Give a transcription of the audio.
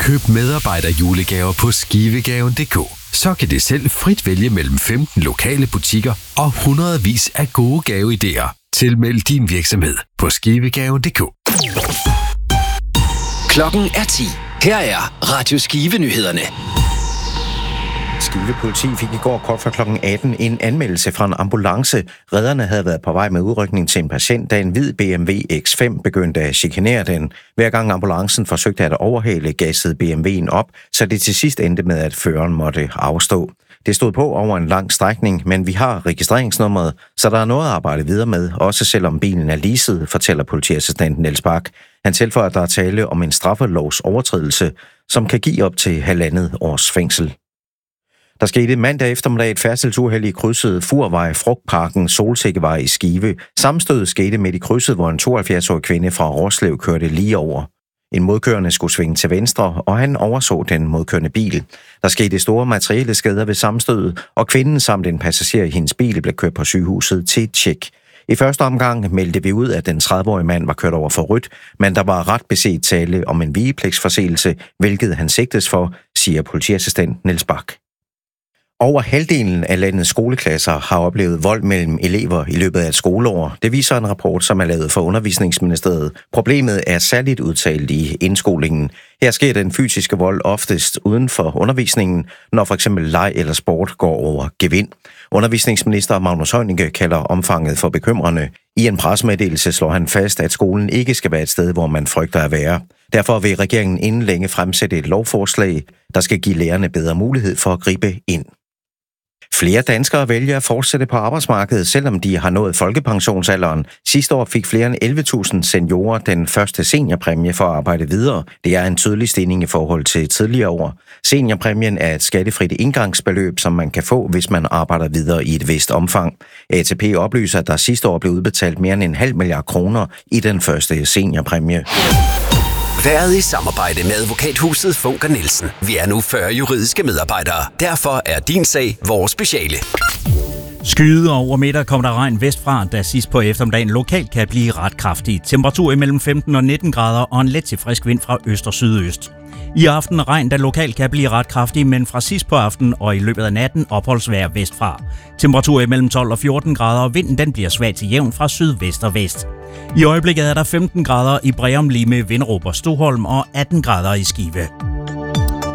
Køb medarbejderjulegaver på skivegaven.dk. Så kan det selv frit vælge mellem 15 lokale butikker og hundredvis af gode gaveidéer. Tilmeld din virksomhed på skivegaven.dk. Klokken er 10. Her er Radio Skive-nyhederne. Skive politi fik i går kort før kl. 18 en anmeldelse fra en ambulance. Redderne havde været på vej med udrykning til en patient, da en hvid BMW X5 begyndte at chikanere den. Hver gang ambulancen forsøgte at overhale, gassede BMW'en op, så det til sidst endte med, at føreren måtte afstå. Det stod på over en lang strækning, men vi har registreringsnummeret, så der er noget at arbejde videre med, også selvom bilen er leaset, fortæller politiassistent Niels Bak. Han tilføjer, at der er tale om en straffelovs overtrædelse, som kan give op til 1,5 års fængsel. Der skete mandag eftermiddag et færdselsuheld i krydset Furvej, Frugtparken, Solsikkevej i Skive. Sammenstødet skete midt i krydset, hvor en 72-årig kvinde fra Roslev kørte lige over. En modkørende skulle svinge til venstre, og han overså den modkørende bil. Der skete store materielle skader ved sammenstødet, og kvinden samt en passager i hendes bil blev kørt på sygehuset til et tjek. I første omgang meldte vi ud, at den 30-årige mand var kørt over for rødt, men der var ret beset tale om en vigepligtsforseelse, hvilket han sigtes for, siger politiassistent Niels Bak. Over halvdelen af landets skoleklasser har oplevet vold mellem elever i løbet af et skoleår. Det viser en rapport, som er lavet for Undervisningsministeriet. Problemet er særligt udtalt i indskolingen. Her sker den fysiske vold oftest uden for undervisningen, når for eksempel leg eller sport går over gevind. Undervisningsminister Magnus Heunicke kalder omfanget for bekymrende. I en pressemeddelelse slår han fast, at skolen ikke skal være et sted, hvor man frygter at være. Derfor vil regeringen inden længe fremsætte et lovforslag, der skal give lærerne bedre mulighed for at gribe ind. Flere danskere vælger at fortsætte på arbejdsmarkedet, selvom de har nået folkepensionsalderen. Sidste år fik flere end 11.000 seniorer den første seniorpræmie for at arbejde videre. Det er en tydelig stigning i forhold til tidligere år. Seniorpræmien er et skattefrit indgangsbeløb, som man kan få, hvis man arbejder videre i et vist omfang. ATP oplyser, at der sidste år blev udbetalt mere end 0,5 milliard kroner i den første seniorpræmie. Været i samarbejde med advokathuset Funker Nielsen. Vi er nu 40 juridiske medarbejdere. Derfor er din sag vores speciale. Skyde over middag kommer der regn vestfra, der sidst på eftermiddagen lokalt kan blive ret kraftig. Temperatur imellem 15 og 19 grader og en let til frisk vind fra øst og sydøst. I aften regn, der lokalt kan blive ret kraftig, men fra sidst på aftenen og i løbet af natten opholdsvejr vestfra. Temperatur imellem 12 og 14 grader, og vinden den bliver svag til jævn fra sydvest og vest. I øjeblikket er der 15 grader i Breum, Lime, Vinderup og Stoholm og 18 grader i Skive.